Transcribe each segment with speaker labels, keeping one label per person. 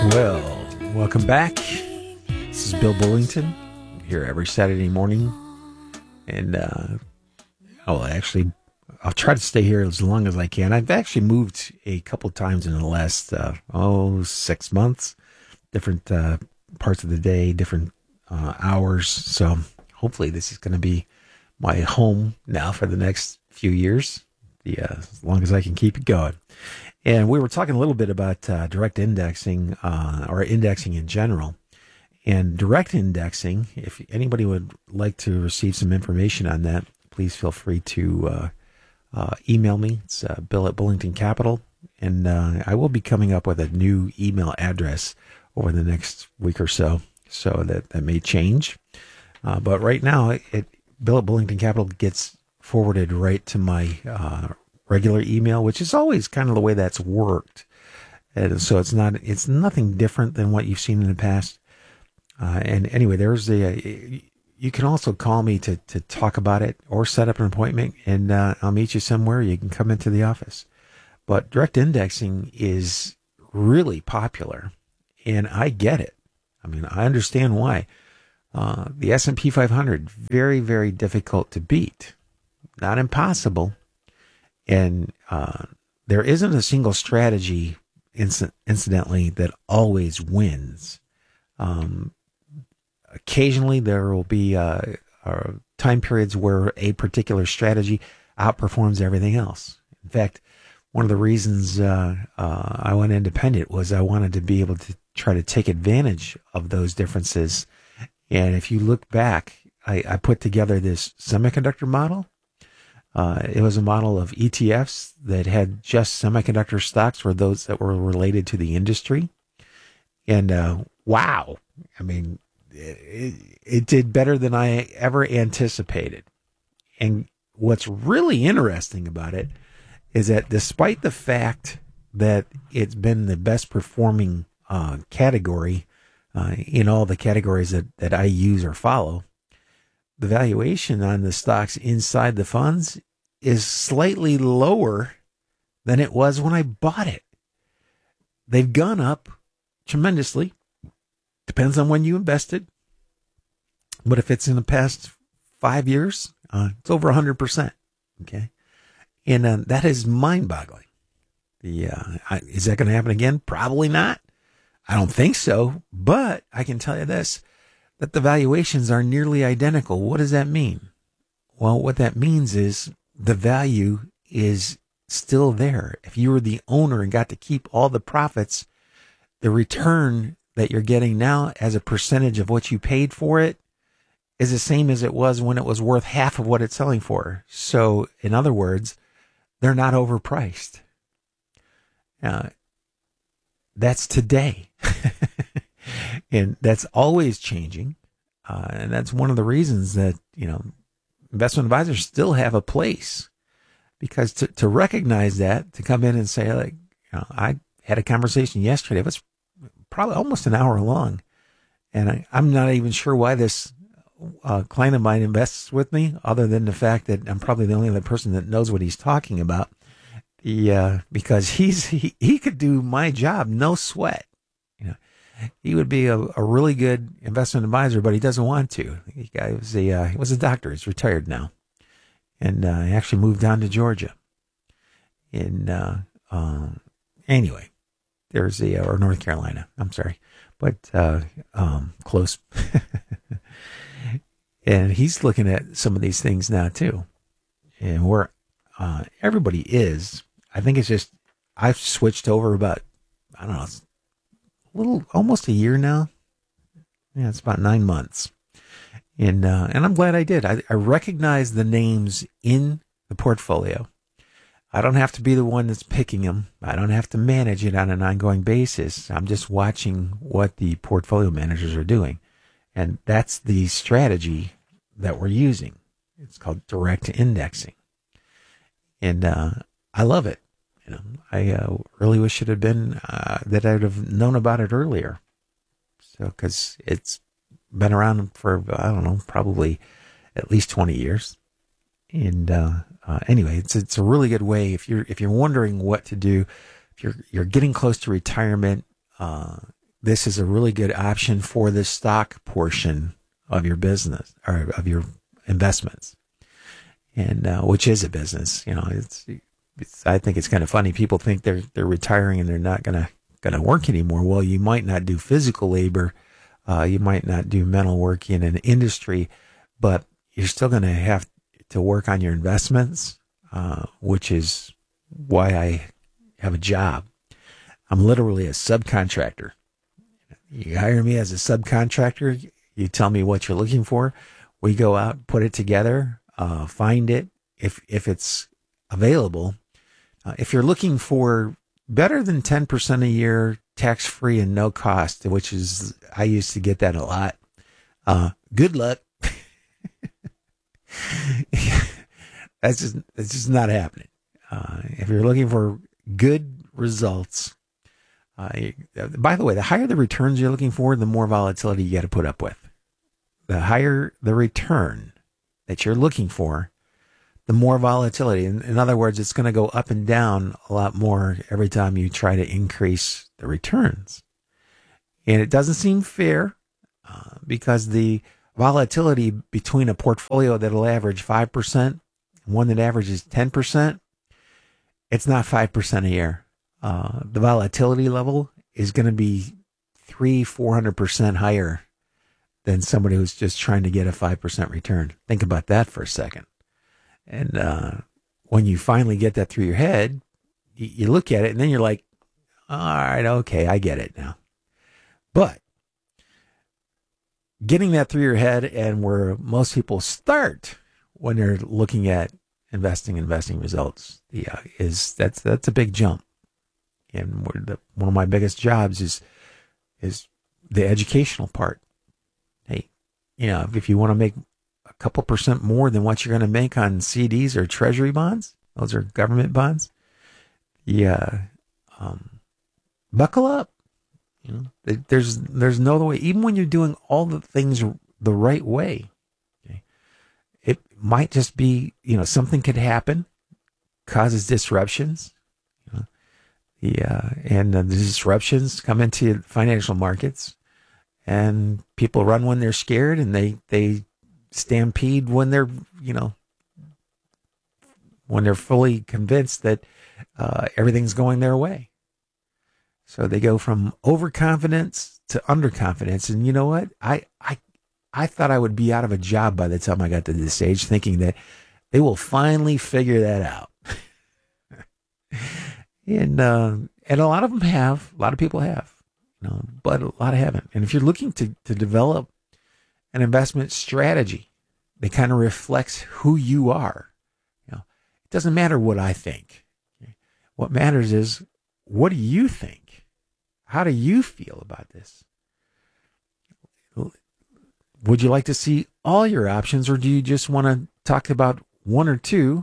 Speaker 1: Well, welcome back. This is Bill Bullington. I'm here every Saturday morning. And, I'll try to stay here as long as I can. I've actually moved a couple times in the last, 6 months. Different parts of the day, different hours. So hopefully this is going to be my home now for the next few years, as long as I can keep it going. And we were talking a little bit about direct indexing or indexing in general. And direct indexing, if anybody would like to receive some information on that, please feel free to email me. It's Bill at Bullington Capital. And I will be coming up with a new email address over the next week or so that may change. But right now, Bill at Bullington Capital gets forwarded right to my regular email, which is always kind of the way that's worked. And so it's nothing different than what you've seen in the past. And anyway, you can also call me to talk about it or set up an appointment, and I'll meet you somewhere. You can come into the office. But direct indexing is really popular, and I get it. I mean, I understand why. The S&P 500, very, very difficult to beat. Not impossible. And there isn't a single strategy, incidentally, that always wins. Occasionally, there will be time periods where a particular strategy outperforms everything else. In fact, one of the reasons I went independent was I wanted to be able to try to take advantage of those differences. And if you look back, I put together this semiconductor model. It was a model of ETFs that had just semiconductor stocks or those that were related to the industry. And wow, I mean, it did better than I ever anticipated. And what's really interesting about it is that despite the fact that it's been the best performing category in all the categories that I use or follow, the valuation on the stocks inside the funds is slightly lower than it was when I bought it. They've gone up tremendously. Depends on when you invested. But if it's in the past 5 years, it's over 100%. Okay. And that is mind-boggling. Is that going to happen again? Probably not. I don't think so. But I can tell you this, that the valuations are nearly identical. What does that mean? Well, what that means is the value is still there. If you were the owner and got to keep all the profits, the return that you're getting now as a percentage of what you paid for it is the same as it was when it was worth half of what it's selling for. So, in other words, they're not overpriced. That's today. And that's always changing. And that's one of the reasons that, investment advisors still have a place. Because to recognize that, to come in and say, I had a conversation yesterday. It was probably almost an hour long. And I'm not even sure why this client of mine invests with me, other than the fact that I'm probably the only other person that knows what he's talking about. Because he could do my job, no sweat. He would be a really good investment advisor, but he doesn't want to. He was a doctor. He's retired now, and he actually moved down to Georgia. And anyway, there's or North Carolina. I'm sorry, but close. And he's looking at some of these things now too, and where everybody is. I think it's just I've switched over about almost a year now. Yeah, it's about 9 months. And I'm glad I did. I recognize the names in the portfolio. I don't have to be the one that's picking them. I don't have to manage it on an ongoing basis. I'm just watching what the portfolio managers are doing. And that's the strategy that we're using. It's called direct indexing. And I love it. I really wish it had been that I'd have known about it earlier. So, because it's been around for, probably at least 20 years. And anyway, it's a really good way if you're wondering what to do, if you're getting close to retirement, this is a really good option for the stock portion of your business or of your investments, and which is a business. It's I think it's kind of funny. People think they're retiring and they're not gonna work anymore. Well, you might not do physical labor, you might not do mental work in an industry, but you're still gonna have to work on your investments, which is why I have a job. I'm literally a subcontractor. You hire me as a subcontractor. You tell me what you're looking for. We go out, put it together, find it if it's available. If you're looking for better than 10% a year, tax-free and no cost, which is, I used to get that a lot. Good luck. It's just not happening. If you're looking for good results, by the way, the higher the returns you're looking for, the more volatility you got to put up with. The higher the return that you're looking for, the more volatility. In other words, it's going to go up and down a lot more every time you try to increase the returns. And it doesn't seem fair because the volatility between a portfolio that'll average 5% and one that averages 10%, it's not 5% a year. The volatility level is going to be 400% higher than somebody who's just trying to get a 5% return. Think about that for a second. And when you finally get that through your head, you look at it and then you're like, all right, okay, I get it now. But getting that through your head, and where most people start when they're looking at investing results, that's a big jump. And one of my biggest jobs is the educational part. Hey, if you want to make a couple percent more than what you're going to make on CDs or treasury bonds, those are government bonds. Yeah, buckle up. There's no other way. Even when you're doing all the things the right way, okay, it might just be something could happen, causes disruptions. And the disruptions come into financial markets, and people run when they're scared, and they stampede when they're fully convinced that everything's going their way. So they go from overconfidence to underconfidence. And you know what? I thought I would be out of a job by the time I got to this age, thinking that they will finally figure that out. And a lot of them have, a lot of people have, but a lot haven't. And if you're looking to develop an investment strategy that kind of reflects who you are, it doesn't matter what I think. Okay? What matters is, what do you think? How do you feel about this? Would you like to see all your options, or do you just want to talk about one or two?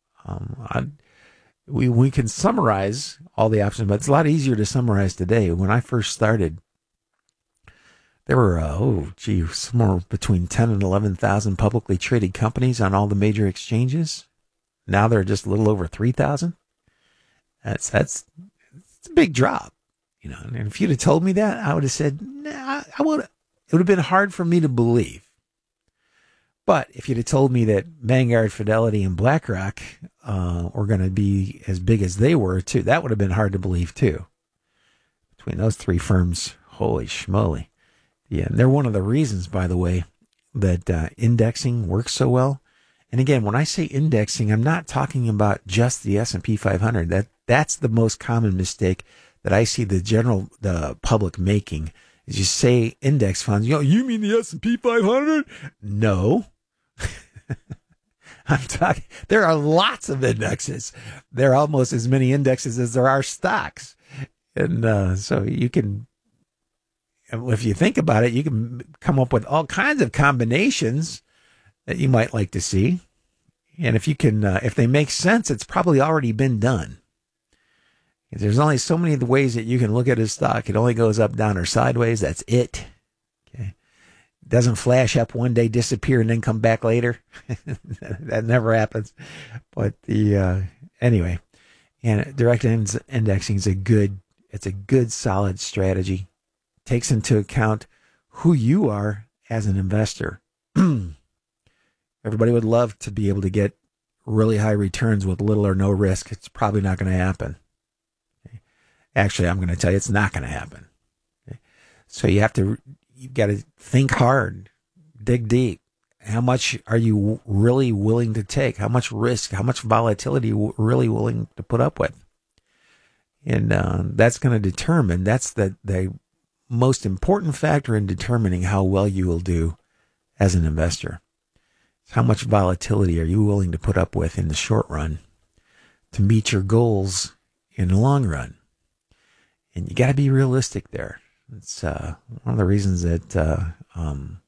Speaker 1: We can summarize all the options, but it's a lot easier to summarize today. When I first started, there were, somewhere between 10 and 11,000 publicly traded companies on all the major exchanges. Now there are just a little over 3,000. It's a big drop, And if you'd have told me that, I would have said, nah, it would have been hard for me to believe. But if you'd have told me that Vanguard, Fidelity, and BlackRock were going to be as big as they were, too, that would have been hard to believe, too. Between those three firms, holy schmoly. Yeah, and they're one of the reasons, by the way, that indexing works so well. And again, when I say indexing, I'm not talking about just the S&P 500. That's the most common mistake that I see the public making. Is you say index funds, you mean the S&P 500? No. I'm talking, there are lots of indexes. There are almost as many indexes as there are stocks. And so you can, if you think about it, you can come up with all kinds of combinations that you might like to see. And if you can, if they make sense, it's probably already been done. There's only so many ways that you can look at a stock. It only goes up, down, or sideways. That's it. Okay. It doesn't flash up one day, disappear, and then come back later. That never happens. But anyway, and direct indexing is a good solid strategy. takes into account who you are as an investor. Everybody would love to be able to get really high returns with little or no risk. It's probably not going to happen. Actually, I'm going to tell you, it's not going to happen. So you've got to think hard, dig deep. How much are you really willing to take? How much risk, how much volatility are you really willing to put up with? And that's going to determine, that's the most important factor in determining how well you will do as an investor. It's how much volatility are you willing to put up with in the short run to meet your goals in the long run? And you got to be realistic there. It's one of the reasons that I'm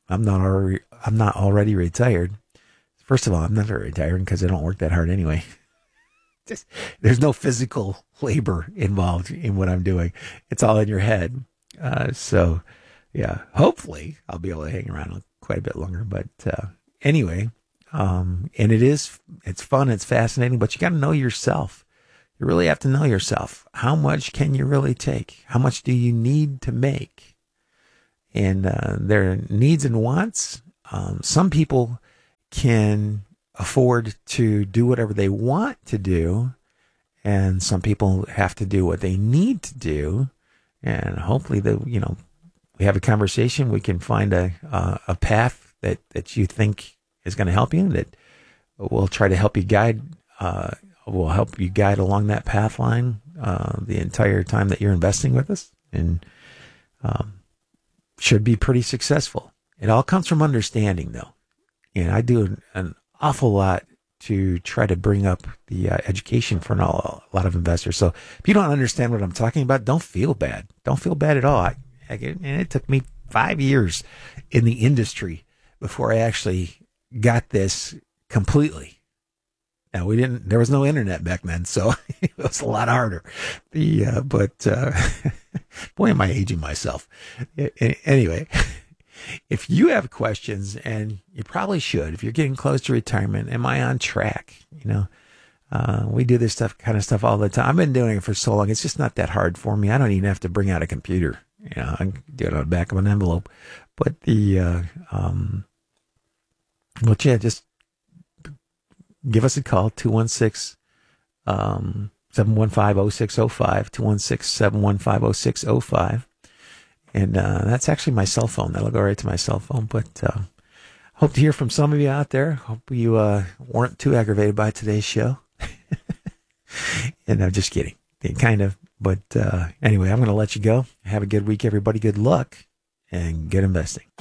Speaker 1: not already retired. First of all, I'm never retiring because I don't work that hard anyway. There's no physical labor involved in what I'm doing. It's all in your head. So, yeah, hopefully I'll be able to hang around quite a bit longer. But anyway, and it's fun, it's fascinating, but you got to know yourself. You really have to know yourself. How much can you really take? How much do you need to make? And their needs and wants. Some people can afford to do whatever they want to do, and some people have to do what they need to do. And hopefully, we have a conversation. We can find a path that you think is going to help you. That will try to help you guide. Will help you guide along that path line the entire time that you're investing with us, and should be pretty successful. It all comes from understanding, though, and I do an awful lot to try to bring up the education for a lot of investors. So if you don't understand what I'm talking about, don't feel bad. Don't feel bad at all. And it took me 5 years in the industry before I actually got this completely. Now there was no internet back then, so it was a lot harder. But boy, am I aging myself. Anyway, if you have questions, and you probably should, if you're getting close to retirement, am I on track? We do this kind of stuff all the time. I've been doing it for so long. It's just not that hard for me. I don't even have to bring out a computer. I can do it on the back of an envelope. But just give us a call, 216-715-0605, 216-715-0605. And that's actually my cell phone. That'll go right to my cell phone. But hope to hear from some of you out there. Hope you weren't too aggravated by today's show. And I'm just kidding. Kind of. But anyway, I'm going to let you go. Have a good week, everybody. Good luck and good investing.